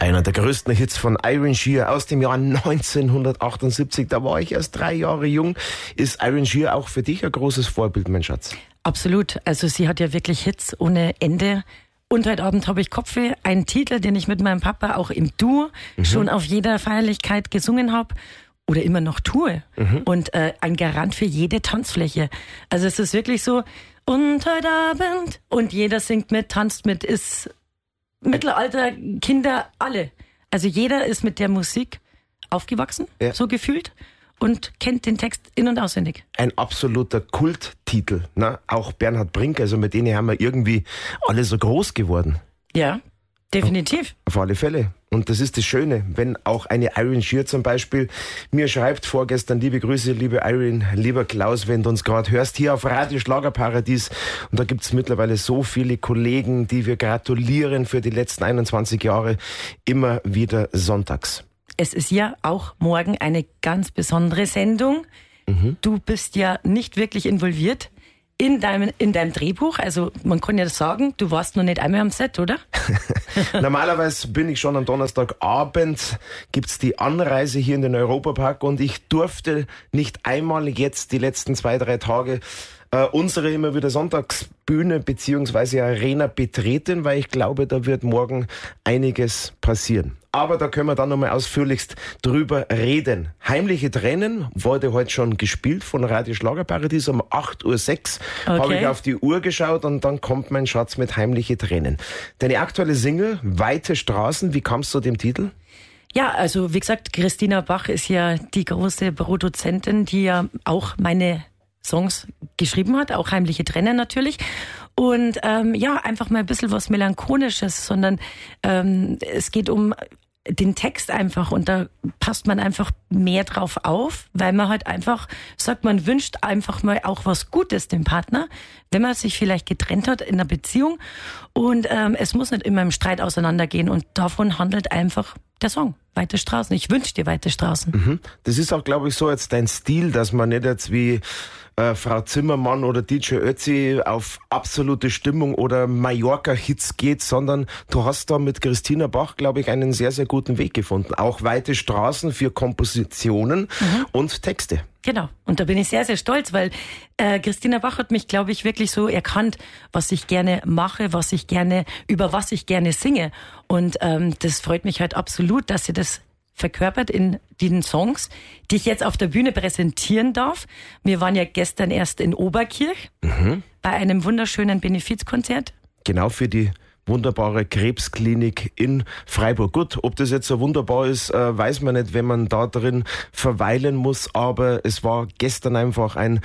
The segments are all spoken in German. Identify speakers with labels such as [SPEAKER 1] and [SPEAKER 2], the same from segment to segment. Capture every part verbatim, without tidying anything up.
[SPEAKER 1] Einer der größten Hits von Irene Shear aus dem Jahr neunzehnhundertachtundsiebzig. Da war ich erst drei Jahre jung. Ist Irene Shear auch für dich ein großes Vorbild, mein Schatz?
[SPEAKER 2] Absolut. Also sie hat ja wirklich Hits ohne Ende. Und heute Abend habe ich Kopfweh, einen Titel, den ich mit meinem Papa auch im Duo mhm. schon auf jeder Feierlichkeit gesungen habe oder immer noch tue. Mhm. Und äh, ein Garant für jede Tanzfläche. Also es ist wirklich so, und heute Abend, und jeder singt mit, tanzt mit, ist Mittelalter, Kinder, alle. Also jeder ist mit der Musik aufgewachsen, ja. so gefühlt, und kennt den Text in- und auswendig.
[SPEAKER 1] Ein absoluter Kulttitel, ne? Auch Bernhard Brink, also mit denen haben wir irgendwie alle so groß geworden.
[SPEAKER 2] Ja, definitiv.
[SPEAKER 1] Auf alle Fälle. Und das ist das Schöne, wenn auch eine Irene Shear zum Beispiel mir schreibt vorgestern, liebe Grüße, liebe Irene, lieber Klaus, wenn du uns gerade hörst, hier auf Radio Schlagerparadies. Und da gibt's mittlerweile so viele Kollegen, die wir gratulieren für die letzten einundzwanzig Jahre, immer wieder sonntags.
[SPEAKER 2] Es ist ja auch morgen eine ganz besondere Sendung. Mhm. Du bist ja nicht wirklich involviert in deinem, in deinem Drehbuch. Also man kann ja sagen, du warst noch nicht einmal am Set, oder?
[SPEAKER 1] Normalerweise bin ich schon am Donnerstagabend, gibt's die Anreise hier in den Europapark und ich durfte nicht einmal jetzt die letzten zwei, drei Tage äh, unsere immer wieder Sonntagsbühne beziehungsweise Arena betreten, weil ich glaube, da wird morgen einiges passieren. Aber da können wir dann nochmal ausführlichst drüber reden. Heimliche Tränen wurde heute schon gespielt von Radio Schlagerparadies um acht Uhr sechs. Okay. Habe ich auf die Uhr geschaut und dann kommt mein Schatz mit Heimliche Tränen. Deine aktuelle Single, Weite Straßen, wie kamst du zu dem Titel?
[SPEAKER 2] Ja, also wie gesagt, Christina Bach ist ja die große Produzentin, die ja auch meine Songs geschrieben hat, auch Heimliche Tränen natürlich. Und ähm, ja, einfach mal ein bisschen was Melancholisches, sondern ähm, es geht um den Text einfach und da passt man einfach mehr drauf auf, weil man halt einfach sagt, man wünscht einfach mal auch was Gutes dem Partner, wenn man sich vielleicht getrennt hat in einer Beziehung und ähm, es muss nicht immer im Streit auseinandergehen und davon handelt einfach der Song. Weite Straßen. Ich wünsche dir weite Straßen.
[SPEAKER 1] Mhm. Das ist auch, glaube ich, so jetzt dein Stil, dass man nicht jetzt wie äh, Frau Zimmermann oder D J Ötzi auf absolute Stimmung oder Mallorca-Hits geht, sondern du hast da mit Christina Bach, glaube ich, einen sehr, sehr guten Weg gefunden. Auch weite Straßen für Kompositionen mhm. und Texte.
[SPEAKER 2] Genau. Und da bin ich sehr, sehr stolz, weil äh, Christina Bach hat mich, glaube ich, wirklich so erkannt, was ich gerne mache, was ich gerne, über was ich gerne singe. Und ähm, das freut mich halt absolut, dass sie das verkörpert in den Songs, die ich jetzt auf der Bühne präsentieren darf. Wir waren ja gestern erst in Oberkirch mhm. bei einem wunderschönen Benefizkonzert.
[SPEAKER 1] Genau, für die wunderbare Krebsklinik in Freiburg. Gut, ob das jetzt so wunderbar ist, äh, weiß man nicht, wenn man da drin verweilen muss, aber es war gestern einfach ein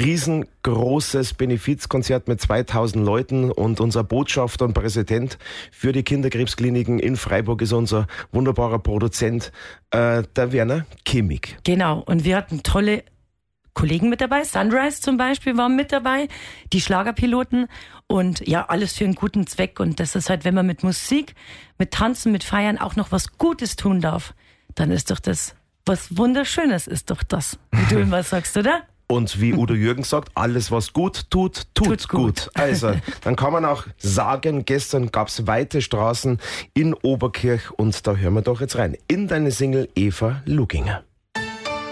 [SPEAKER 1] riesengroßes Benefizkonzert mit zweitausend Leuten und unser Botschafter und Präsident für die Kinderkrebskliniken in Freiburg ist unser wunderbarer Produzent, äh, der Werner Kimmig.
[SPEAKER 2] Genau, und wir hatten tolle Kollegen mit dabei. Sunrise zum Beispiel war mit dabei, die Schlagerpiloten und ja, alles für einen guten Zweck. Und das ist halt, wenn man mit Musik, mit Tanzen, mit Feiern auch noch was Gutes tun darf, dann ist doch das was Wunderschönes, ist doch das, wie du immer sagst, oder?
[SPEAKER 1] Und wie Udo Jürgens sagt, alles was gut tut, tut
[SPEAKER 2] Tut's gut.
[SPEAKER 1] gut. Also, dann kann man auch sagen, gestern gab's weite Straßen in Oberkirch und da hören wir doch jetzt rein in deine Single Eva Luginger.